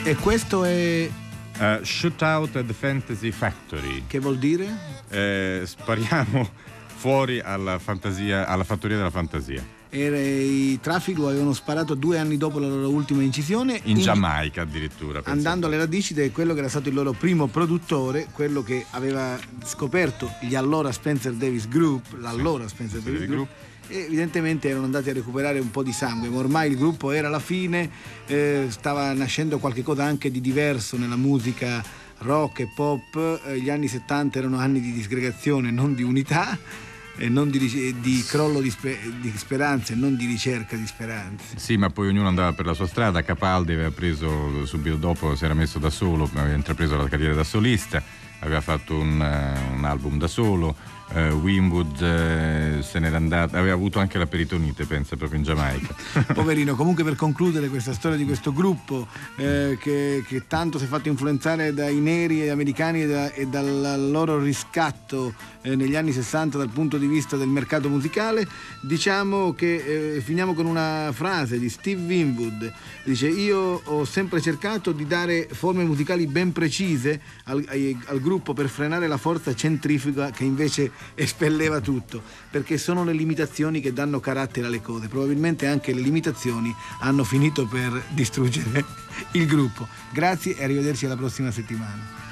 E questo è Shootout at the Fantasy Factory. Che vuol dire? Spariamo fuori alla fantasia, alla fattoria della fantasia. I Traffic lo avevano sparato 2 anni dopo la loro ultima incisione in Giamaica addirittura, andando alle radici di quello che era stato il loro primo produttore, quello che aveva scoperto gli allora Spencer Davis Group, Spencer Davis Group, e evidentemente erano andati a recuperare un po' di sangue, ma ormai il gruppo era alla fine, stava nascendo qualche cosa anche di diverso nella musica rock e pop. Gli anni 70 erano anni di disgregazione, non di unità, e non di crollo di speranze, non di ricerca di speranze. Sì, ma poi ognuno andava per la sua strada. Capaldi aveva preso subito dopo, si era messo da solo, aveva intrapreso la carriera da solista, aveva fatto un album da solo. Winwood se n'era andato, aveva avuto anche la peritonite, pensa, proprio in Giamaica. Poverino. Comunque, per concludere questa storia di questo gruppo che tanto si è fatto influenzare dai neri e americani e dal loro riscatto negli anni 60 dal punto di vista del mercato musicale, diciamo che finiamo con una frase di Steve Winwood. Dice: io ho sempre cercato di dare forme musicali ben precise al gruppo per frenare la forza centrifuga che invece espelleva tutto, perché sono le limitazioni che danno carattere alle cose. Probabilmente anche le limitazioni hanno finito per distruggere il gruppo. Grazie e arrivederci alla prossima settimana.